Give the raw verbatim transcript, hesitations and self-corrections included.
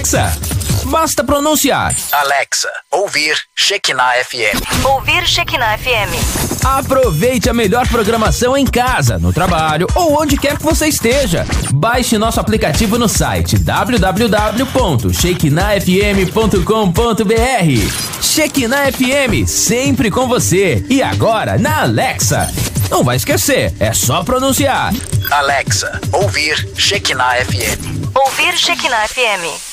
Alexa. Basta pronunciar. Alexa, ouvir Shekinah F M. Ouvir Shekinah F M. Aproveite a melhor programação em casa, no trabalho ou onde quer que você esteja. Baixe nosso aplicativo no site w w w ponto shekinah f m ponto com ponto b r. Shekinah F M, sempre com você. E agora na Alexa. Não vai esquecer, é só pronunciar. Alexa, ouvir Shekinah F M. Ouvir Shekinah F M.